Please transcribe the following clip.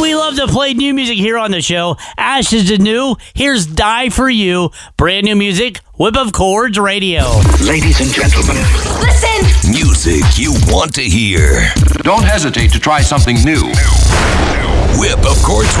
We love to play new music here on the show. Ashes to New, here's Die For You, brand new music, Whip of Chords Radio. Ladies and gentlemen, Listen! Music you want to hear. don't hesitate to try something new. Whip of Chords